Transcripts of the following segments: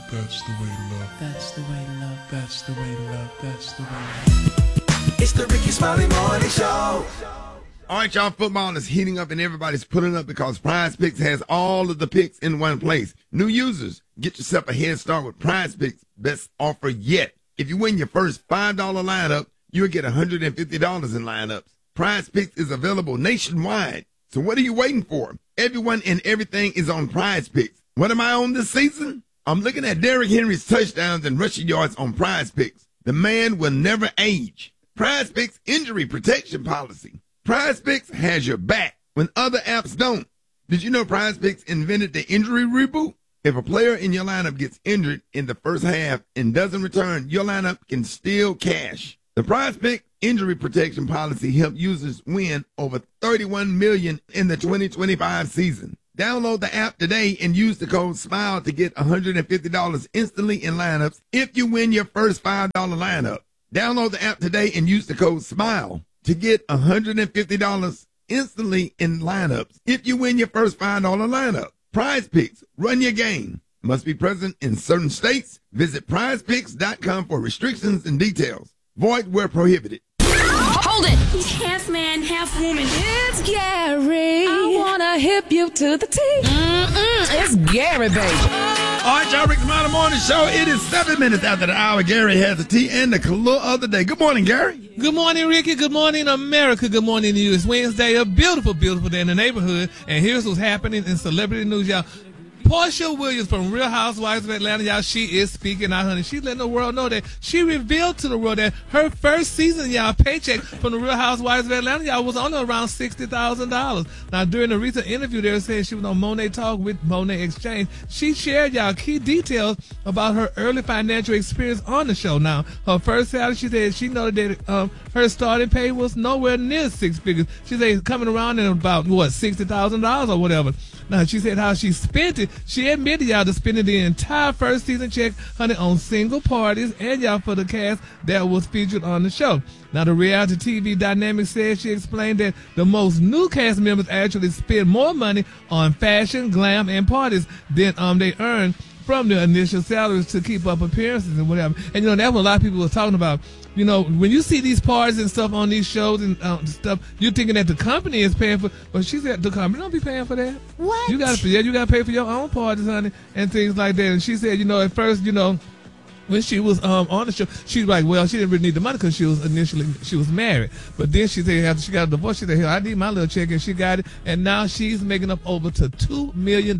That's the way love. That's the way love. That's the way love. That's the way love. It's the Ricky Smiley Morning Show. All right, y'all, football is heating up and everybody's pulling up because Prize Picks has all of the picks in one place. New users, get yourself a head start with Prize Picks' best offer yet. If you win your first $5 lineup, you'll get $150 in lineups. Prize Picks is available nationwide. So what are you waiting for? Everyone and everything is on Prize Picks. What am I on this season? I'm looking at Derrick Henry's touchdowns and rushing yards on Prize Picks. The man will never age. Prize Picks injury protection policy. Prize Picks has your back when other apps don't. Did you know Prize Picks invented the injury reboot? If a player in your lineup gets injured in the first half and doesn't return, your lineup can still cash. The Prize Pick injury protection policy helped users win over $31 million in the 2025 season. Download the app today and use the code SMILE to get $150 instantly in lineups if you win your first $5 lineup. Download the app today and use the code SMILE to get $150 instantly in lineups if you win your first $5 lineup. Prize Picks, run your game. Must be present in certain states. Visit prizepicks.com for restrictions and details. Void where prohibited. Hold it! He's half man, half woman. It's Gary. I wanna hip you to the T. It's Gary, baby. All right, y'all, Rick Smiley Morning Show. It is 7 minutes after the hour. Gary has the tea and the clue of the day. Good morning, Gary. Good morning, Ricky. Good morning, America. Good morning to you. It's Wednesday, a beautiful, beautiful day in the neighborhood. And here's what's happening in celebrity news, y'all. Portia Williams from Real Housewives of Atlanta, y'all, she is speaking out, honey. She's letting the world know that she revealed to the world that her first season, y'all, paycheck from the Real Housewives of Atlanta, y'all, was only around $60,000. Now, during a recent interview, they were saying she was on Monet Talk with Monet Exchange. She shared, y'all, key details about her early financial experience on the show. Now, her first salary, she said she noted that her starting pay was nowhere near six figures. She said coming around in about, $60,000 or whatever. Now, she said how she spent it. She admitted, y'all, to spending the entire first season check, honey, on single parties and, y'all, for the cast that was featured on the show. Now, the reality TV dynamic said she explained that the most new cast members actually spend more money on fashion, glam, and parties than they earn from their initial salaries to keep up appearances and whatever. And, that's what a lot of people were talking about. When you see these parties and stuff on these shows and stuff, you're thinking that the company is paying for. But she said the company don't be paying for that. What? You gotta pay for your own parties, honey, and things like that. And she said, at first, when she was on the show, she was like, well, she didn't really need the money because she was married. But then she said after she got a divorce, she said, I need my little check, and she got it. And now she's making up over to $2 million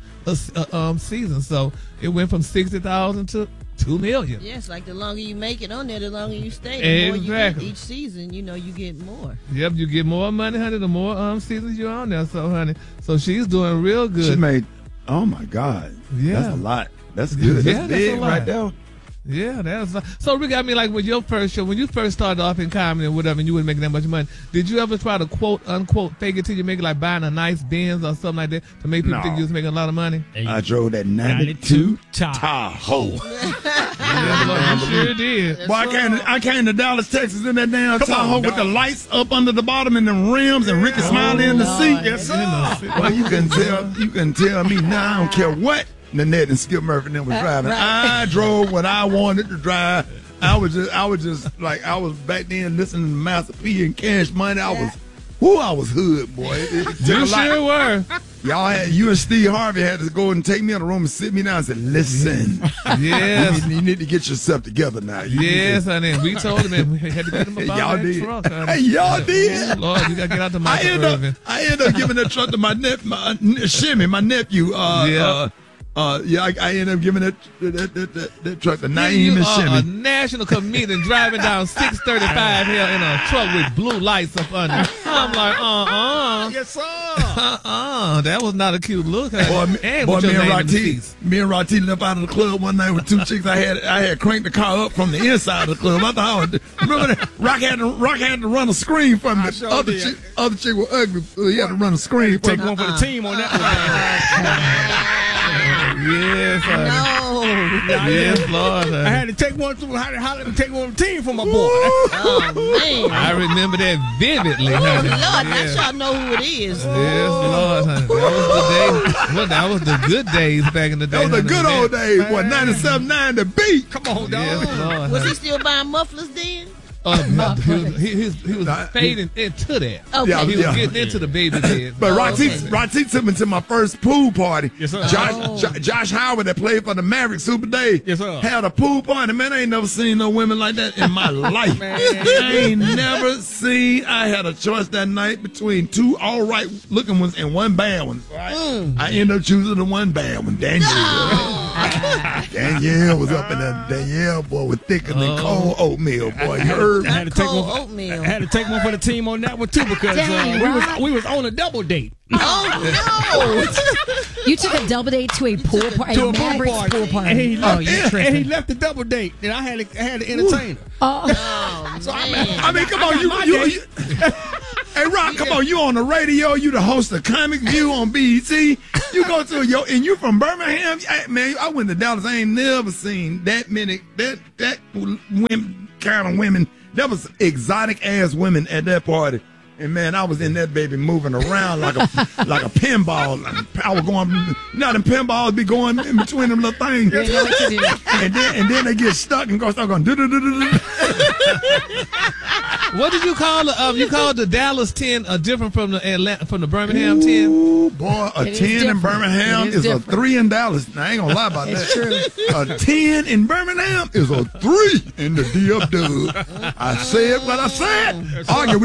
a season. So it went from 60,000 to $2 million. Yes, like the longer you make it on there, the longer you stay. The more you get each season, you get more. Yep, you get more money, honey, the more seasons you're on there. So, honey, she's doing real good. She made, oh my God, yeah, that's a lot. That's good. That's big right there. Yeah, that's so. Rick, I mean, like with your first show, when you first started off in comedy and whatever, and you weren't making that much money, did you ever try to quote unquote fake it till you make it, like buying a nice Benz or something like that to make people think you was making a lot of money? I drove that 92 Tahoe. Yeah, you sure did. Boy, I came to Dallas, Texas in that damn Tahoe with the lights up under the bottom and the rims and Ricky Smiley in the seat. Yes, sir. Well, you can tell me now. I don't care what Nanette and Skip Murphy and them was driving. I drove what I wanted to drive. I was just like, I was back then listening to Master P and Cash Money. I was hood, boy. You sure were. You and Steve Harvey had to go and take me in the room and sit me down and say, listen. Yes. You need to get yourself together now. Yes, honey. We told him that we had to get him about that truck, honey. Y'all did. Yeah, Lord, you got to get out the Michael Irvin. I ended up giving that truck to my nephew. I ended up giving that truck to Naeem and Shimmy. A national comedian driving down 635 here in a truck with blue lights up under. I'm like, Yes, sir. That was not a cute look. Me and Rati left out of the club one night with two chicks. I had cranked the car up from the inside of the club. I thought, remember that? Rock had to run a screen from the other chick was ugly. So he had to run a screen. Take one for the team on that one. Yes, No. Yes, Lord. I had to take one to take one team for my boy. Oh, man. I remember that vividly, Oh, honey. Lord, Yeah. now y'all know who it is. Yes, Lord, honey. That was the day. Well, that was the good days back in the day. That was the honey. good old days. What, 97.9 The Beat. Come on, dog. Yes, Lord. Was honey. he still buying mufflers then? He was fading into that. Okay. Yeah, He was yeah. getting into the baby bed. But okay. Roxy took me to my first pool party. Yes, sir. Josh Howard, that played for the Mavericks Super Day, Yes, sir. had a pool party. Man, I ain't never seen no women like that in my life. I ain't never seen. I had a choice that night between two all right looking ones and one bad one. Right? I ended up choosing the one bad one, Danielle. Danielle was up in there. Danielle, boy, was thicker than cold oatmeal, boy. You heard? I had to take Cold one. oatmeal. I had to take one for the team on that one too because we was on a double date. Oh, You took a double date to a pool party. To a pool Mavericks party. pool party. And he left, Oh, you're and tripping. he left the double date, and I had to entertain her. no. So Man. I mean, come on, you hey, Rock, come on, you on the radio, you the host of Comic View on BET. You go to and you from Birmingham. Hey, man, I went to Dallas. I ain't never seen that many that women kind of women. That was exotic ass women at that party. And man, I was in that baby moving around like a pinball. I was going, them pinballs be going in between them little things. You know what to do. And then they get stuck and start going do do do do do. What did you call the? You called the Dallas 10 different from the Birmingham 10? Ooh, boy, a It is 10 in different. Birmingham It is is a different. 3 in Dallas. Now, I ain't gonna lie about It's that. true. A 10 in Birmingham is a 3 in the DFW. I said what I said. Argue